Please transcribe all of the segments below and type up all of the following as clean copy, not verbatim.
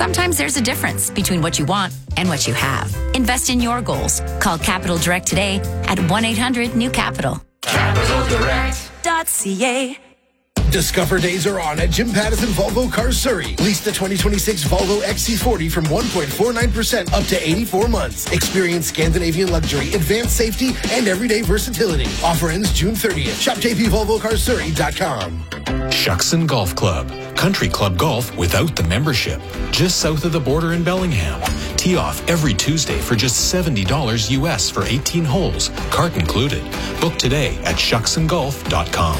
Sometimes there's a difference between what you want and what you have. Invest in your goals. Call Capital Direct today at 1-800-NEW-CAPITAL. CapitalDirect.ca. Discover days are on at Jim Pattison Volvo Cars Surrey. Lease the 2026 Volvo XC40 from 1.49% up to 84 months. Experience Scandinavian luxury, advanced safety, and everyday versatility. Offer ends June 30th. Shop jpvolvocarsurrey.com. Shuckson Golf Club. Country Club Golf without the membership. Just south of the border in Bellingham. Tee off every Tuesday for just $70 US for 18 holes. Cart included. Book today at shucksongolf.com.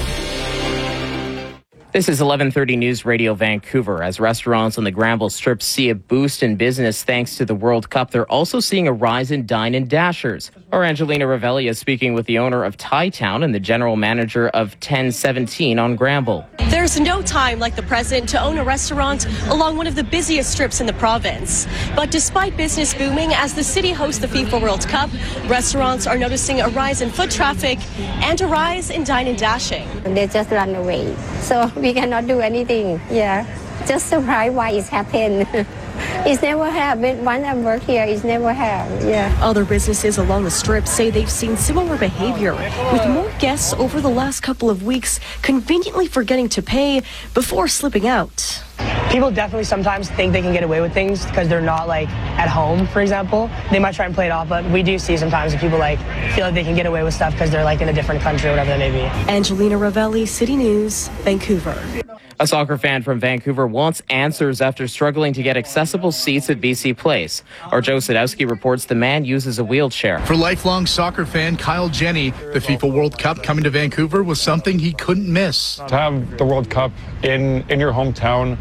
This is 1130 News Radio Vancouver. As restaurants on the Granville Strip see a boost in business thanks to the World Cup, they're also seeing a rise in Dine and Dashers. Our Angelina Ravelli is speaking with the owner of Thai Town and the general manager of 1017 on Granville. There's no time like the present to own a restaurant along one of the busiest strips in the province. But despite business booming as the city hosts the FIFA World Cup, restaurants are noticing a rise in foot traffic and a rise in dine and dashing. They just run away. So we cannot do anything. Yeah. Just surprised why it's happened. It's never happened. When I work here, it's never happened. Yeah. Other businesses along the strip say they've seen similar behavior, with more guests over the last couple of weeks conveniently forgetting to pay bufore slipping out. People definitely sometimes think they can get away with things because they're not like at home, for example. They might try and play it off, but we do see sometimes that people like feel like they can get away with stuff because they're like in a different country or whatever that may be. Angelina Ravelli, City News, Vancouver. A soccer fan from Vancouver wants answers after struggling to get accessible seats at BC Place. Our Joe Sadowski reports the man uses a wheelchair. For lifelong soccer fan Kyle Jenny, the FIFA World Cup coming to Vancouver was something he couldn't miss. To have the World Cup in your hometown,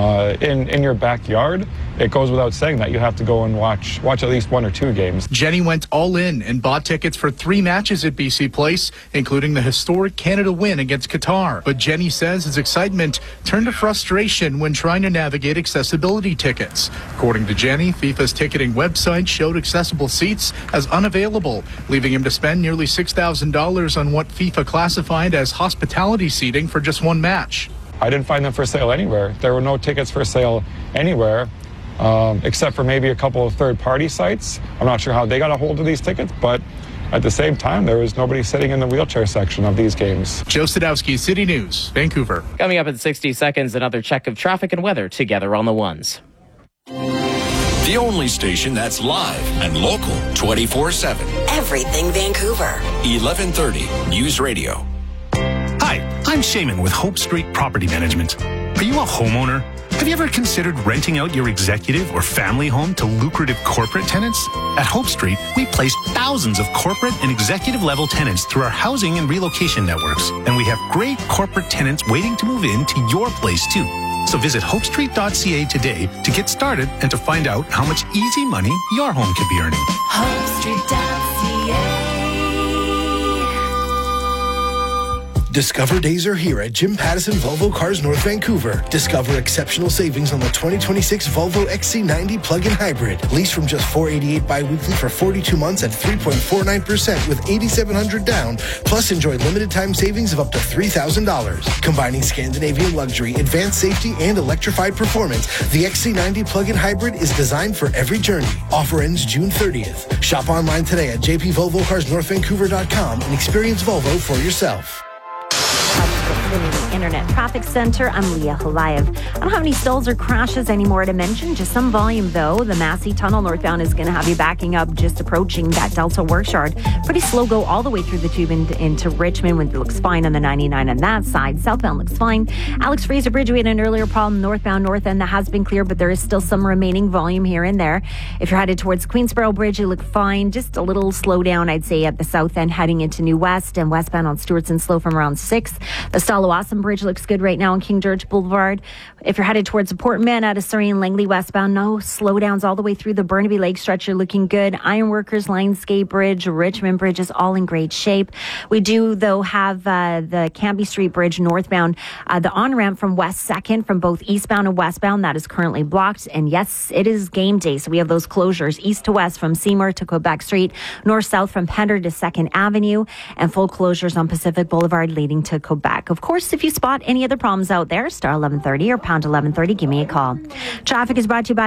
in your backyard, it goes without saying that you have to go and watch at least one or two games. Jenny went all in and bought tickets for 3 matches at BC Place, including the historic Canada win against Qatar. But Jenny says his excitement turned to frustration when trying to navigate accessibility tickets. According to Jenny, FIFA's ticketing website showed accessible seats as unavailable, leaving him to spend nearly $6,000 on what FIFA classified as hospitality seating for just one match. I didn't find them for sale anywhere. There were no tickets for sale anywhere, except for maybe a couple of third-party sites. I'm not sure how they got a hold of these tickets, but at the same time, there was nobody sitting in the wheelchair section of these games. Joe Sadowski, City News, Vancouver. Coming up in 60 seconds, another check of traffic and weather together on the ones. The only station that's live and local 24/7. Everything Vancouver. 1130 News Radio. Hi, I'm Shaman with Hope Street Property Management. Are you a homeowner? Have you ever considered renting out your executive or family home to lucrative corporate tenants? At Hope Street, we place thousands of corporate and executive level tenants through our housing and relocation networks. And we have great corporate tenants waiting to move into your place too. So visit hopestreet.ca today to get started and to find out how much easy money your home could be earning. Hopestreet.ca. Discover days are here at Jim Pattison Volvo Cars North Vancouver. Discover exceptional savings on the 2026 Volvo XC90 plug-in hybrid. Lease from just $488 bi-weekly for 42 months at 3.49% with $8,700 down. Plus enjoy limited time savings of up to $3,000. Combining Scandinavian luxury, advanced safety, and electrified performance, the XC90 plug-in hybrid is designed for every journey. Offer ends June 30th. Shop online today at jpvolvocarsnorthvancouver.com and experience Volvo for yourself. The Internet Traffic Center. I'm Leah Halayev. I don't have any stalls or crashes anymore to mention. Just some volume, though. The Massey Tunnel northbound is going to have you backing up just approaching that Delta Works Yard. Pretty slow go all the way through the tube into Richmond. It looks fine on the 99 on that side. Southbound looks fine. Alex Fraser Bridge, we had an earlier problem northbound north end that has been clear, but there is still some remaining volume here and there. If you're headed towards Queensborough Bridge, you look fine. Just a little slowdown, I'd say, at the south end heading into New West and westbound on Stewartson slow from around 6. The Stalawasan Bridge looks good right now on King George Boulevard. If you're headed towards the Portman out of Surrey and Langley westbound, no slowdowns all the way through the Burnaby Lake stretch. You're looking good. Ironworkers, Lionsgate Bridge, Richmond Bridge is all in great shape. We do, though, have the Cambie Street Bridge northbound, the on-ramp from West 2nd from both eastbound and westbound. That is currently blocked. And yes, it is game day, so we have those closures east to west from Seymour to Quebec Street, north-south from Pender to 2nd Avenue, and full closures on Pacific Boulevard leading to Quebec. Of course, if you spot any other problems out there, star 1130 or pound 1130, give me a call. Traffic is brought to you by